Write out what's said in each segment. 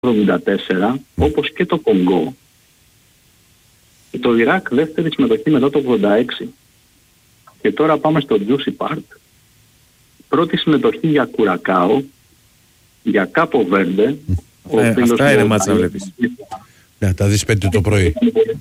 1974, όπως και το Κονγκό. Το Ιράκ δεύτερη συμμετοχή μετά το 86. Και τώρα πάμε στο Juicy Part. Πρώτη συμμετοχή για Κουρακάο, για Κάπο Βέρντε. Αυτά είναι μάτσα να βλέπεις. Ναι, τα δεις 5 το πρωί.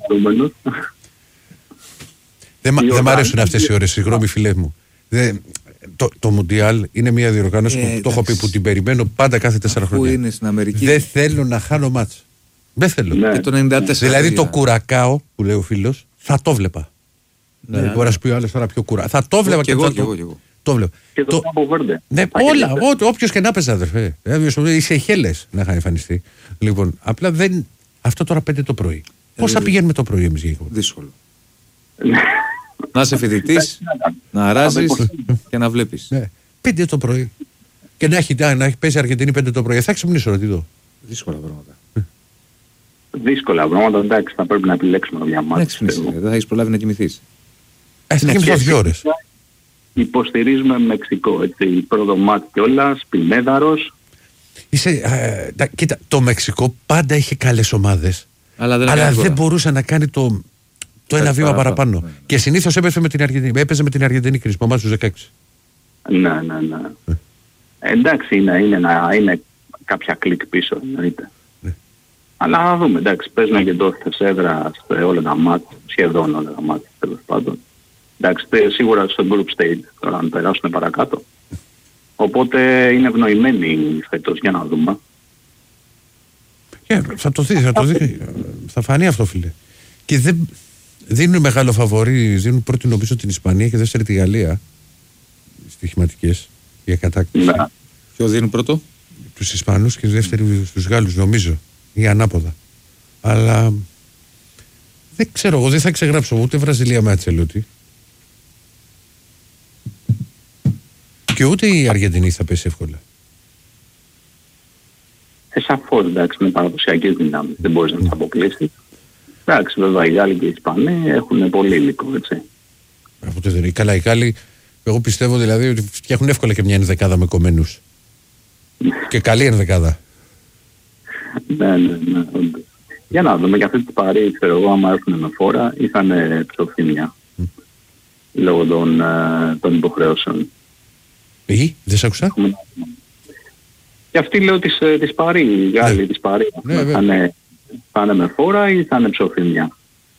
Δεν μ' αρέσουν αυτές οι ώρες, συγγνώμη φίλε μου. Το Μουντιάλ είναι μια διοργάνωση που το έχω πει, που την περιμένω πάντα κάθε 4 χρόνια. Που είναι στην Αμερική. Δεν θέλω να χάνω μάτς. Δεν θέλω. Ναι. Και το 94. Δηλαδή το Κουρακάο που λέει ο φίλος, θα το βλέπα. Δηλαδή μπορεί να σου πει ο άλλος τώρα πιο Κουρακάο. Θα το βλέπα και εγώ. Το βλέπω. Και το Κάπο Βέρντε. Ναι, όλα. Όποιος και να παίζει, αδερφέ. Οι Σεϊχέλες να είχαν εμφανιστεί. Λοιπόν, απλά δεν. Αυτό τώρα 5 το πρωί. Πώς θα πηγαίνουμε το πρωί εμείς, Γιώργο? Δύσκολο. Να είσαι φοιτητής, να αράζεις και να βλέπεις. Ναι, 5 το πρωί. Και να έχει πέσει Αργεντινή 5 το πρωί. Θα ξυπνήσω, τι δω. Δύσκολα πράγματα. Δύσκολα πράγματα, εντάξει, θα πρέπει να επιλέξουμε μια μάτια. Δεν θα έχεις προλάβει να κοιμηθείς. Θα κοιμηθώ 2 ώρες. Υποστηρίζουμε Μεξικό, έτσι, πρώτο μάτι κιόλας, Πινέδαρος. Κοίτα, το Μεξικό πάντα είχε καλές ομάδες, αλλά δεν μπορούσε να κάνει το ένα βήμα παραπάνω. Ναι. Και συνήθως έπαιζε με την Αργεντινή κρίση, που ομάδες τους 16. Ναι. Εντάξει, είναι κάποια κλικ πίσω, εννοείται. Ναι. Αλλά να δούμε, εντάξει, παίζουμε και το έδρα σε όλα τα μάτια, σχεδόν όλα τα μάτια, τέλος πάντων. Εντάξει, σίγουρα στο group stage, τώρα να περάσουν παρακάτω. Οπότε είναι ευνοημένοι φέτος, για να δούμε. Θα το δει, θα φανεί αυτό, φίλε. Και δεν δίνουν μεγάλο φαβορί, δίνουν πρώτη νομίζω την Ισπανία και δεύτερη τη Γαλλία. Στοιχηματικές για κατάκτηση. Ναι. Ποιο δίνουν πρώτο? Τους Ισπανούς και δεύτερη στους Γάλλους, νομίζω. Ή ανάποδα. Αλλά δεν ξέρω, εγώ δεν θα ξεγράψω ούτε Βραζιλία με Ατσελότη. Και ούτε η Αργεντινή θα πέσει εύκολα. Σαφώς, εντάξει, με παραδοσιακές δυνάμεις. Δεν μπορείς να τις αποκλείσεις. Εντάξει, βέβαια οι Γάλλοι και οι Ισπανοί έχουν πολύ υλικό, έτσι. Οπότε δεν είναι. Καλά, οι Γάλλοι, εγώ πιστεύω δηλαδή ότι φτιάχνουν εύκολα και μια ενδεκάδα με κομμένους. Και καλή ενδεκάδα. Ναι. Για να δούμε, για αυτή την Παρί, ξέρω εγώ, άμα έρθουν με φόρα, είχαν ψοφήμια. Λόγω των υποχρεώσεων. Δεν σ' άκουσα. Και αυτοί λέω της Παρί, οι Γάλλοι της Παρί. Θα είναι με φόρα ή θα είναι ψοφήμια?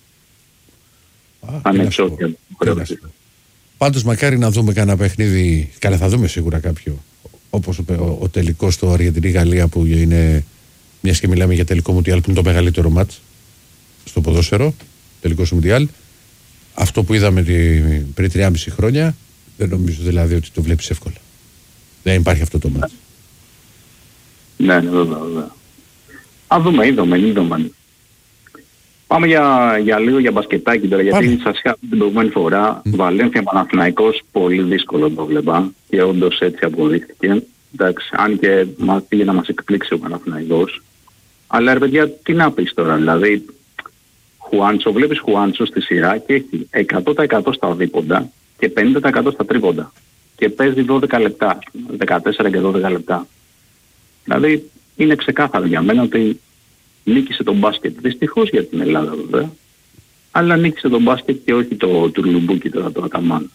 Θα είναι ψόφια. Πάντως μακάρι να δούμε κανένα παιχνίδι. Καλά, θα δούμε σίγουρα κάποιο. Όπως ο τελικός στο Αργεντινή-Γαλλία, που είναι, μιας και μιλάμε για τελικό Μουντιάλ, που είναι το μεγαλύτερο μάτς στο ποδόσφαιρο, τελικός Μουντιάλ. Αυτό που είδαμε πριν 3,5 χρόνια, δεν νομίζω δηλαδή ότι το βλέπεις εύκολα. Δεν υπάρχει αυτό το μάτς. Ναι, βέβαια. Είδαμε. Πάμε για λίγο για μπασκετάκι τώρα, γιατί σας είχα την προηγούμενη φορά, Βαλένθια Παναθηναϊκός, πολύ δύσκολο το βλέπα και όντως έτσι αποδείχθηκε. Εντάξει, αν και πήγε να μας εκπλήξει ο Παναθηναϊκός. Αλλά ρε παιδιά, τι να πεις τώρα, δηλαδή, βλέπεις Χουάντσο στη σειρά και έχει 100% στα δίποντα και 50% στα τρίποντα. Και παίζει 12 λεπτά, 14 και 12 λεπτά. Δηλαδή, είναι ξεκάθαρο για μένα ότι νίκησε τον μπάσκετ. Δυστυχώς για την Ελλάδα βέβαια. Αλλά νίκησε τον μπάσκετ και όχι το τουρλουμπούκι τώρα, το Αταμάν.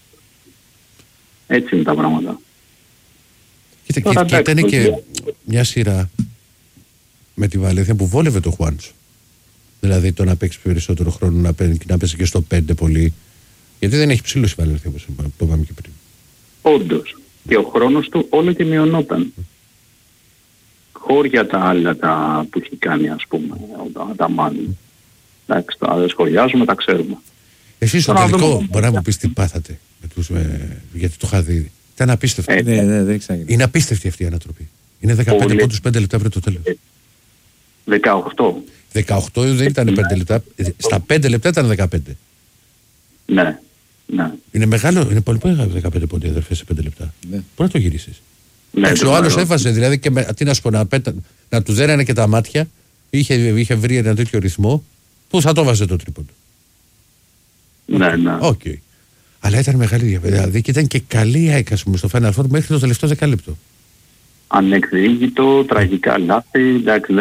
Έτσι είναι τα πράγματα. Κοίτα, και ήταν και μια σειρά με τη Βαλένθια που βόλευε το Χουάντσο. Δηλαδή το να παίξει περισσότερο χρόνο, να παίξει και στο 5 πολύ. Γιατί δεν έχει ψήλωση η Βαλένθια, όπως το είπαμε και πριν. Όντως. Και ο χρόνος του όλο και μειωνόταν. Χώρια τα άλλα που έχει κάνει, ας πούμε, τα μάνη. Εντάξει, τα σχολιάζουμε, τα ξέρουμε. Εσείς στο τελικό μπορεί να μου πεις τι πάθατε, γιατί το είχα δει. Ήταν απίστευτο. Δεν είναι απίστευτη αυτή η ανατροπή. Είναι 15 πόντους 5 λεπτά πριν το τέλος. 18 δεν ήταν 5 λεπτά. Στα 5 λεπτά ήταν 15. Ναι. Είναι μεγάλο, είναι πολύ μεγάλο 15 πόντοι, αδερφέ, σε 5 λεπτά. Ναι. Πού να το γυρίσεις? Ναι, ο άλλος έφασε δηλαδή και τι να σου πω, να του δέρανε και τα μάτια, είχε βρει ένα τέτοιο ρυθμό που θα το βάζε το τρίποντο. Ναι. Okay. Αλλά ήταν μεγάλη διαφορά. Δηλαδή και ήταν και καλή η ΑΕΚ, ας πούμε, στο Final Four μέχρι το τελευταίο δεκάλεπτο. Ανεκδίκητο, τραγικά λάθη, εντάξει.